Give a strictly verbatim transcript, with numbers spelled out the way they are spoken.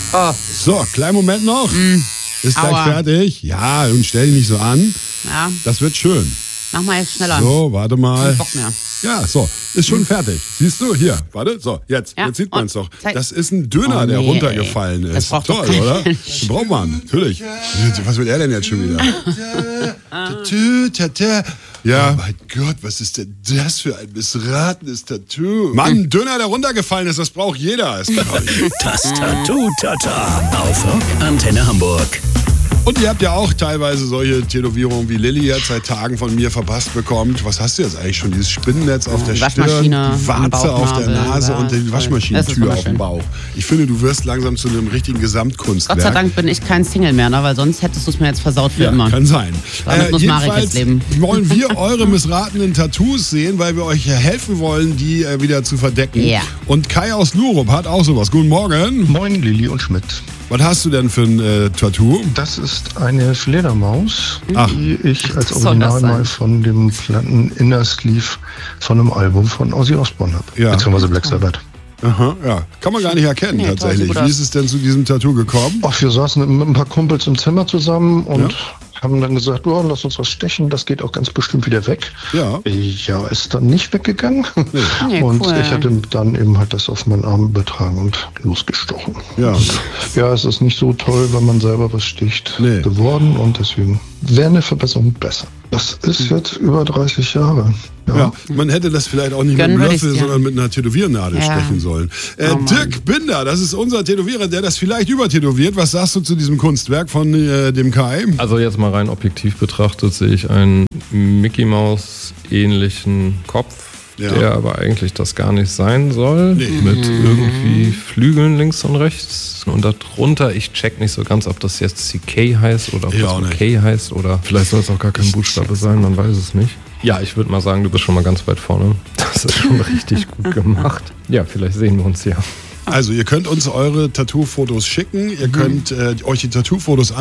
Oh. So, kleinen Moment noch. Mm. Ist gleich Aua. fertig. Ja, und stell dich nicht so an. Ja. Das wird schön. Mach mal jetzt schneller. So, warte mal. Kein Bock mehr. Ja, so, ist schon fertig. Siehst du? Hier, warte, so, jetzt, Ja, jetzt sieht man es und doch. zeig. Das ist ein Döner, Oh, der nee, runtergefallen ey. ist. Das braucht doch Toll, kein oder? Mensch. Den braucht man, natürlich. Was will er denn jetzt schon wieder? Tattoo, Tattoo. Ja. Oh mein Gott, was ist denn das für ein missratenes Tattoo? Mann, Döner, der runtergefallen ist, das braucht jeder. Ist klar. Das Tattoo-Tata auf Rock Antenne Hamburg. Und ihr habt ja auch teilweise solche Tätowierungen, wie Lilly jetzt seit Tagen von mir verpasst bekommt. Was hast du jetzt eigentlich schon? Dieses Spinnennetz auf der Stirn, Waschmaschine, die Warze auf der Bauchnabel, Nase ja, und die toll. Das ist Waschmaschinentür auf dem wunderschön. Bauch. Ich finde, du wirst langsam zu einem richtigen Gesamtkunstwerk. Gott sei Dank bin ich kein Single mehr, ne? Weil sonst hättest du es mir jetzt versaut für Ja, immer. kann sein. Damit muss Marek jedenfalls jetzt leben. wollen wir eure missratenen Tattoos sehen, weil wir euch helfen wollen, die äh, wieder zu verdecken. Ja. Und Kai aus Lurup hat auch sowas. Guten Morgen. Moin, Lilly und Schmidt. Was hast du denn für ein äh, Tattoo? Das ist eine Fledermaus, Ach. die ich als Was soll das Original sein? mal von dem Platten Inner Sleeve von einem Album von Ozzy Osbourne habe. Ja. Beziehungsweise Black Sabbath. Aha, ja. Kann man gar nicht erkennen, Nee, tatsächlich. toll, sieht gut Wie aus. ist es denn zu diesem Tattoo gekommen? Ach, wir saßen mit ein paar Kumpels im Zimmer zusammen und Ja. haben dann gesagt, oh, lass uns was stechen, das geht auch ganz bestimmt wieder weg. Ja. Ja, ist dann nicht weggegangen. Nee, und cool. ich hatte dann eben halt das auf meinen Arm übertragen und losgestochen. Ja. Ja, es ist nicht so toll, wenn man selber was sticht, Nee. geworden und deswegen wäre eine Verbesserung besser. Das ist jetzt über dreißig Jahre. Ja. Ja, man hätte das vielleicht auch nicht Gönnen mit einem würde ich's Löffel, dir. sondern mit einer Tätowiernadel Ja. stechen sollen. Äh, Oh Mann. Dirk Binder, das ist unser Tätowierer, der das vielleicht übertätowiert. Was sagst du zu diesem Kunstwerk von äh, dem Kai? Also jetzt mal rein objektiv betrachtet sehe ich einen Mickey Maus ähnlichen Kopf, Ja. der aber eigentlich das gar nicht sein soll, Nee. mit irgendwie Flügeln links und rechts. Und darunter, ich check nicht so ganz, ob das jetzt C K heißt oder ob Ich das auch nicht. K heißt oder vielleicht soll es auch gar kein Buchstabe sein, man weiß es nicht. Ja, ich würde mal sagen, du bist schon mal ganz weit vorne. Das ist schon richtig gut gemacht. Ja, vielleicht sehen wir uns ja. Also ihr könnt uns eure Tattoo-Fotos schicken, ihr könnt äh, euch die Tattoo-Fotos